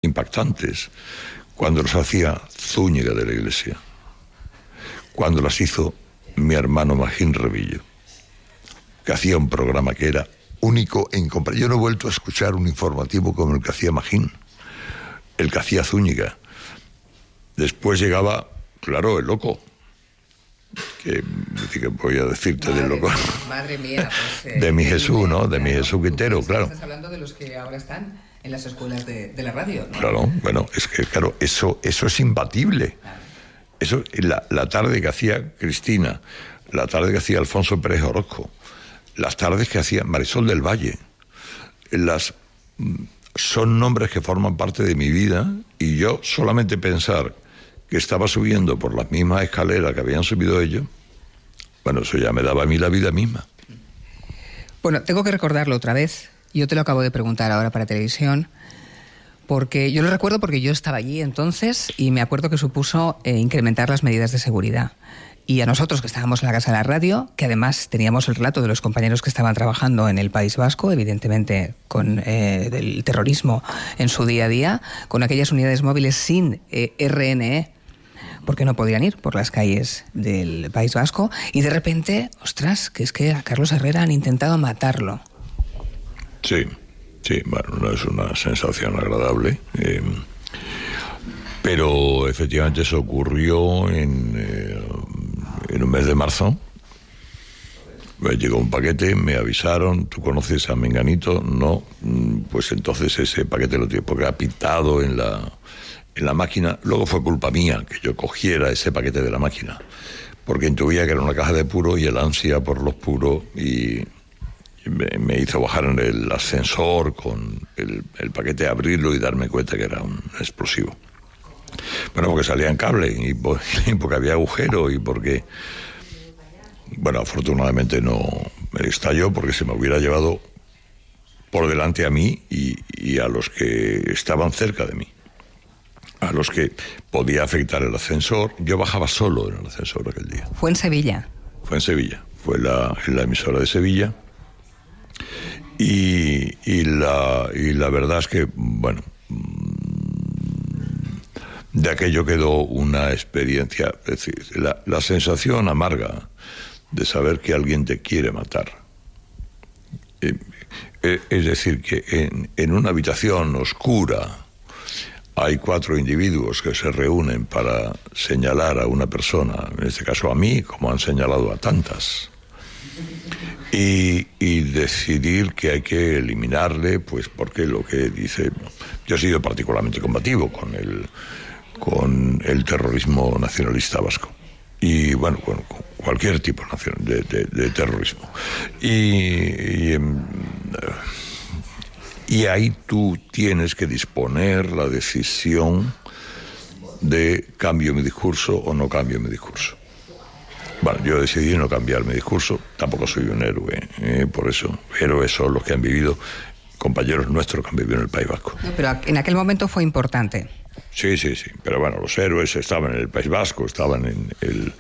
impactantes cuando los hacía Zúñiga de la Iglesia, cuando las hizo mi hermano Magín Rebillo, que hacía un programa que era único e incomparable. Yo no he vuelto a escuchar un informativo como el que hacía Magín, el que hacía Zúñiga. Después llegaba, claro, el loco, que voy a decirte del loco. Madre mía, pues, de mi Jesús, ¿no? De mi Jesús Quintero, claro. Estás hablando de los que ahora están en las escuelas de la radio, ¿no? Claro, bueno, es que claro, eso es imbatible. Claro. Eso, la tarde que hacía Cristina, la tarde que hacía Alfonso Pérez Orozco, las tardes que hacía Marisol del Valle, son nombres que forman parte de mi vida, y yo solamente pensar que estaba subiendo por las mismas escaleras que habían subido ellos, bueno, eso ya me daba a mí la vida misma. Bueno, tengo que recordarlo otra vez. Yo te lo acabo de preguntar ahora para televisión, porque yo lo recuerdo porque yo estaba allí entonces y me acuerdo que supuso incrementar las medidas de seguridad. Y a nosotros que estábamos en la Casa de la Radio, que además teníamos el relato de los compañeros que estaban trabajando en el País Vasco, evidentemente con del terrorismo en su día a día, con aquellas unidades móviles sin RNE, porque no podían ir por las calles del País Vasco, y de repente, ostras, que es que a Carlos Herrera han intentado matarlo. Sí, bueno, no es una sensación agradable, pero efectivamente eso ocurrió en un mes de marzo. Me llegó un paquete, me avisaron, ¿tú conoces a Menganito? No, pues entonces ese paquete lo tiene, porque ha pintado en la máquina. Luego fue culpa mía que yo cogiera ese paquete de la máquina, porque intuía que era una caja de puro, y el ansia por los puros y me hizo bajar en el ascensor con el paquete, abrirlo y darme cuenta que era un explosivo. Bueno, porque salían cables y porque había agujero y porque, bueno, afortunadamente no me estalló, porque se me hubiera llevado por delante a mí y a los que estaban cerca de mí, a los que podía afectar el ascensor. Yo bajaba solo en el ascensor aquel día. ¿Fue en Sevilla? Fue en Sevilla, fue en la emisora de Sevilla. Y la verdad es que, bueno, de aquello quedó una experiencia, es decir, la sensación amarga de saber que alguien te quiere matar. Es decir, que en una habitación oscura hay 4 individuos que se reúnen para señalar a una persona, en este caso a mí, como han señalado a tantas, y decidir que hay que eliminarle, pues porque lo que dice... Yo he sido particularmente combativo con el terrorismo nacionalista vasco, y bueno, con cualquier tipo de terrorismo, y ahí tú tienes que disponer la decisión de cambio mi discurso o no cambio mi discurso. Bueno, yo decidí no cambiar mi discurso. Tampoco soy un héroe, por eso. Héroes son los que han vivido, compañeros nuestros que han vivido en el País Vasco. No, pero en aquel momento fue importante. Sí. Pero bueno, los héroes estaban en el País Vasco, estaban en el...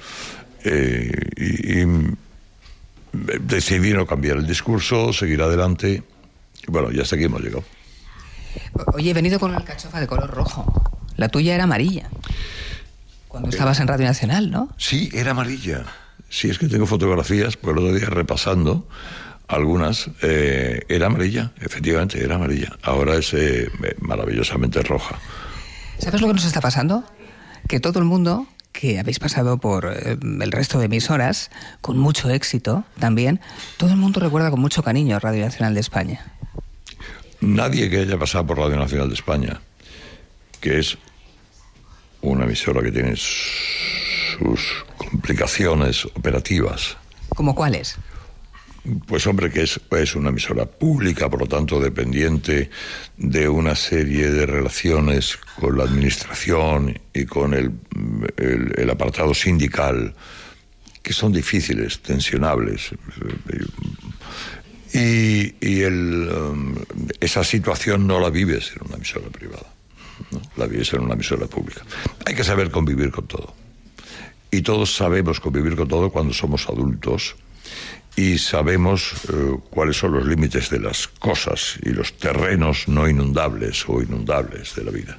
y decidí no cambiar el discurso, seguir adelante. Y bueno, ya hasta aquí hemos llegado. Oye, he venido con una alcachofa de color rojo. La tuya era amarilla. Cuando estabas en Radio Nacional, ¿no? Sí, era amarilla. Sí, es que tengo fotografías, pues el otro día repasando algunas, era amarilla, efectivamente, era amarilla. Ahora es maravillosamente roja. ¿Sabes lo que nos está pasando? Que todo el mundo que habéis pasado por el resto de emisoras, con mucho éxito también, todo el mundo recuerda con mucho cariño Radio Nacional de España. Nadie que haya pasado por Radio Nacional de España, que es una emisora que tiene sus complicaciones operativas. ¿Cómo cuáles? Pues hombre, que es una emisora pública, por lo tanto dependiente de una serie de relaciones con la administración y con el apartado sindical, que son difíciles, tensionables. Y esa situación no la vives en una emisora privada, ¿no? La vives en una emisora pública. Hay que saber convivir con todo. Y todos sabemos convivir con todo cuando somos adultos y sabemos cuáles son los límites de las cosas y los terrenos no inundables o inundables de la vida.